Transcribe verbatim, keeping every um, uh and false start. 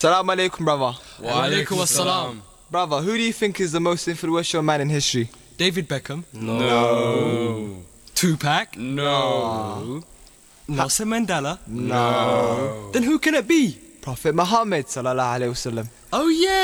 Salaam alaikum, brother. Wa alaikum assalam. Brother, who do you think is the most influential man in history? David Beckham? No. no. Tupac? No. Nelson Mandela? No. Then who can it be? Prophet Muhammad sallallahu alaihi wasallam. Oh yeah!